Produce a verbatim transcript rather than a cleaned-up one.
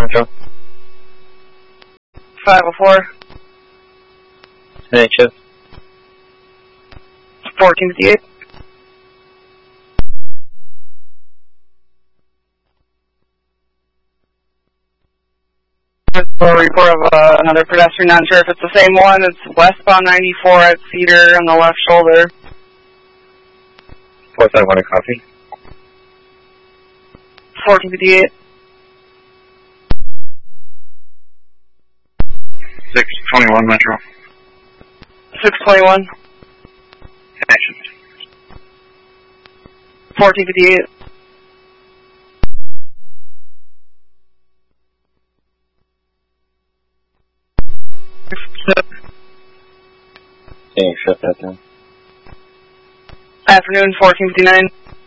Metro. five oh four. N H S. fourteen fifty-eight. A report of uh, another pedestrian, not sure if it's the same one. It's westbound ninety-four at Cedar on the left shoulder. four seven one, a copy. fourteen fifty-eight. six twenty-one Metro. six twenty-one. Action. fourteen fifty-eight. Can you shut that down? Afternoon, fourteen fifty-nine.